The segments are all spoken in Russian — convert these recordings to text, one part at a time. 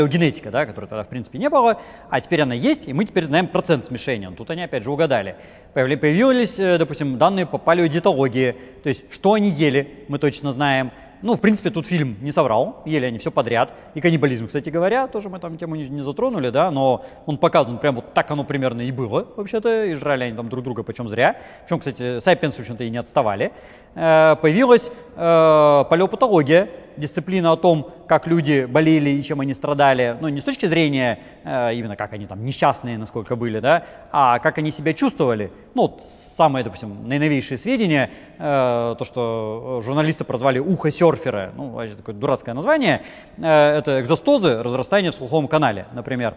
Генетика, да, которой тогда в принципе не было, а теперь она есть, и мы теперь знаем процент смешения. Тут они опять же угадали. Появились, допустим, данные по палеодиетологии, то есть что они ели, мы точно знаем. Ну, в принципе, тут фильм не соврал, ели они все подряд. И каннибализм, кстати говоря, тоже мы там тему не затронули, да, но он показан прям вот так оно примерно и было, вообще-то, и жрали они там друг друга почем зря. Причем, кстати, сапиенсы, в общем-то, и не отставали. Появилась палеопатология, дисциплина о том, как люди болели и чем они страдали, ну, не с точки зрения именно как они там несчастные, насколько были, да, а как они себя чувствовали. Ну, вот самые, допустим, наиновейшие сведения, то, что журналисты прозвали ухо серфера, ну, такое дурацкое название, это экзостозы, разрастания в слуховом канале, например,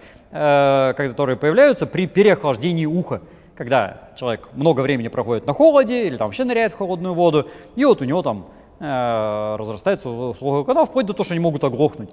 которые появляются при переохлаждении уха. Когда человек много времени проводит на холоде или там вообще ныряет в холодную воду, и вот у него там разрастается слуховой канал, вплоть до того, что они могут оглохнуть.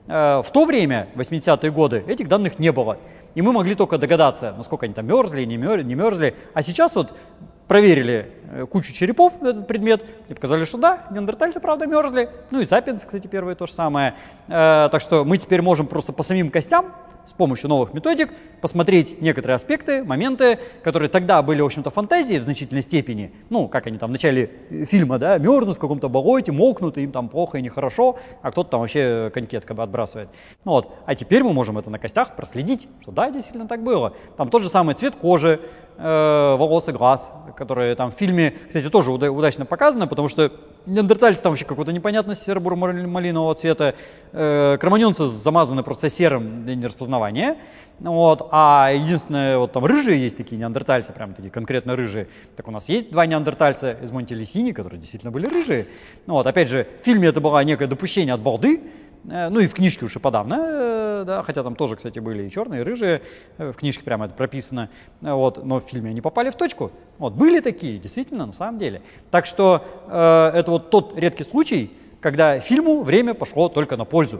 В то время, 80-е годы, этих данных не было. И мы могли только догадаться, насколько они там мерзли, не мерзли. А сейчас вот проверили кучу черепов на этот предмет и показали, что да, неандертальцы, правда, мерзли. Ну и сапиенсы, кстати, первые то же самое. Так что мы теперь можем просто по самим костям с помощью новых методик посмотреть некоторые аспекты, моменты, которые тогда были, в общем-то, фантазией в значительной степени. Ну, как они там в начале фильма, да, мерзнут в каком-то болоте, мокнут, им там плохо и нехорошо, а кто-то там вообще коньки отбрасывает. Ну, вот. А теперь мы можем это на костях проследить, что да, действительно так было. Там тот же самый цвет кожи, волос и глаз, которые там в фильме, кстати, тоже удачно показаны, потому что неандертальцы там вообще какой-то непонятно серо-буро-малинового цвета, кроманьонцы замазаны просто серым для нераспознавания, вот, а единственное, вот там рыжие есть такие неандертальцы, прям такие конкретно рыжие, так у нас есть два неандертальца из Монтелесини, которые действительно были рыжие, вот, опять же, в фильме это было некое допущение от балды, ну и в книжке уж и подавно, да, хотя там тоже, кстати, были и черные, и рыжие, в книжке прямо это прописано, вот, но в фильме они попали в точку. Вот, были такие, действительно, на самом деле. Так что это вот тот редкий случай, когда фильму время пошло только на пользу.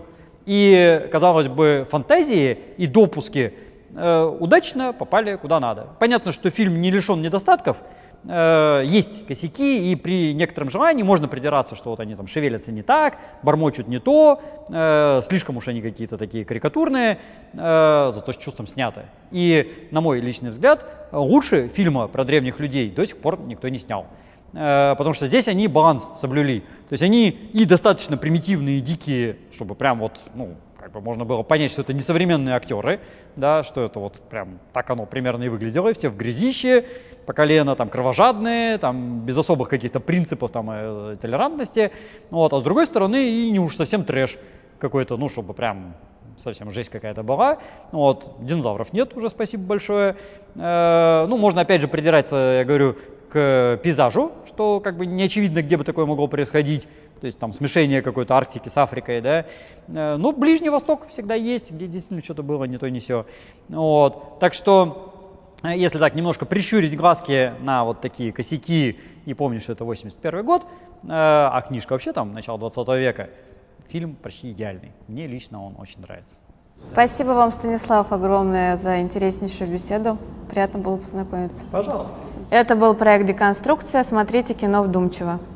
И, казалось бы, фантазии и допуски удачно попали куда надо. Понятно, что фильм не лишен недостатков, есть косяки, и при некотором желании можно придираться, что вот они там шевелятся не так, бормочут не то, слишком уж они какие-то такие карикатурные, зато с чувством сняты. И, на мой личный взгляд, лучше фильма про древних людей до сих пор никто не снял. Потому что здесь они баланс соблюли. То есть они и достаточно примитивные, дикие, чтобы прям вот, ну, как бы можно было понять, что это не современные актеры, да, что это вот прям так оно примерно и выглядело, и все в грязище, по колено, там, кровожадные, там, без особых каких-то принципов там, толерантности, вот, а с другой стороны и не уж совсем трэш какой-то, ну, чтобы прям совсем жесть какая-то была, вот, динозавров нет уже, спасибо большое, ну, можно опять же придираться, я говорю, к пейзажу, что как бы не очевидно, где бы такое могло происходить, то есть там смешение какой-то Арктики с Африкой, да, но Ближний Восток всегда есть, где действительно что-то было не то не сё, вот, так что если так немножко прищурить глазки на вот такие косяки и помнить, что это 81 год, а книжка вообще там начало 20 века, фильм почти идеальный. Мне лично он очень нравится. Спасибо вам, Станислав, огромное за интереснейшую беседу. Приятно было познакомиться. Пожалуйста. Это был проект «Деконструкция». Смотрите кино вдумчиво.